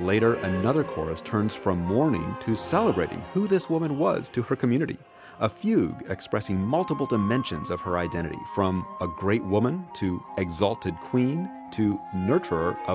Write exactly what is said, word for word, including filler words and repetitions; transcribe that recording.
Later, another chorus turns from mourning to celebrating who this woman was to her community. A fugue expressing multiple dimensions of her identity, from a great woman to exalted queen to nurturer of